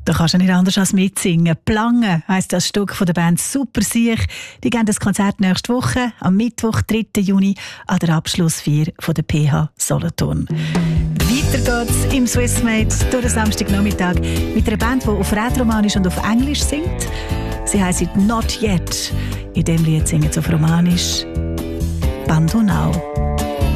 Da kannst du nicht anders als mitsingen. «Plange» heisst das Stück von der Band Super Siech. Die geben das Konzert nächste Woche, am Mittwoch, 3. Juni, an der Abschlussfeier von der PH Solothurn. Weiter geht's im Swissmade durch den Samstagnachmittag mit einer Band, die auf Rätoromanisch und auf Englisch singt. Sie heisst «Not Yet». In dem Lied singen sie auf Romanisch «Bandonau».